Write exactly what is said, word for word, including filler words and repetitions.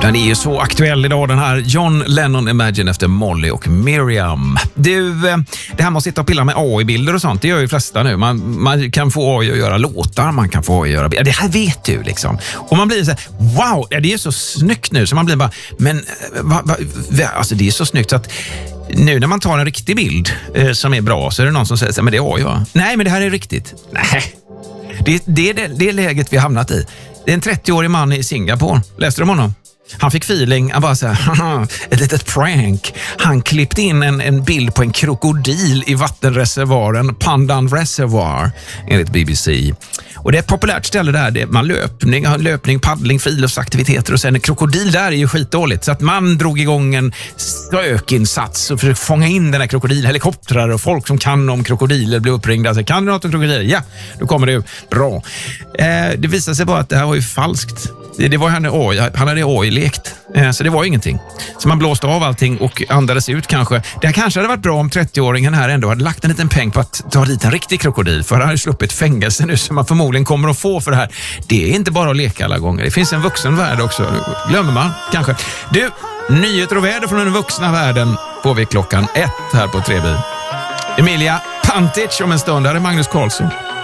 Den är ju så aktuell idag, den här John Lennon Imagine efter Molly och Miriam. Du, det här med att sitta och pilla med A I-bilder och sånt, det gör ju de flesta nu. Man, man kan få A I att göra låtar, man kan få A I att göra bilder. Det här vet du liksom. Och man blir så här, wow, det är så snyggt nu. Så man blir bara, men va, va, va, alltså det är så snyggt så att nu när man tar en riktig bild eh, som är bra så är det någon som säger så här, men det är A I va? Nej, men det här är riktigt. Nej, det, det är det, det är läget vi har hamnat i. Det är en trettioårig man i Singapore. Läste du om honom? Han fick feeling, han bara så här, ett litet prank. Han klippte in en, en bild på en krokodil i vattenreservoaren Pandan Reservoir, enligt B B C. Och det är ett populärt ställe där, det är man löpning, löpning, paddling, friluftsaktiviteter och sen en krokodil där är ju skitdåligt. Så att man drog igång en sökinsats och försökte fånga in den här krokodilen, helikoptrar och folk som kan om krokodiler blev uppringda. Alltså, kan du något om krokodiler? Ja, då kommer det bra. Eh, det visade sig bara att det här var ju falskt. Det, det var han, A I, han hade A I-lekt, eh, så det var ingenting. Så man blåste av allting och andades ut kanske. Det här kanske hade varit bra om trettioåringen här ändå hade lagt en liten peng på att ta dit en riktig krokodil. För han har ju sluppit fängelse nu som man förmodligen kommer att få för det här. Det är inte bara att leka alla gånger. Det finns en vuxen värld också. Glömmer man kanske. Du, nyheter och väder från den vuxna världen får vi klockan ett här på tre B. Emilia Pantic om en stund. Där är Magnus Karlsson.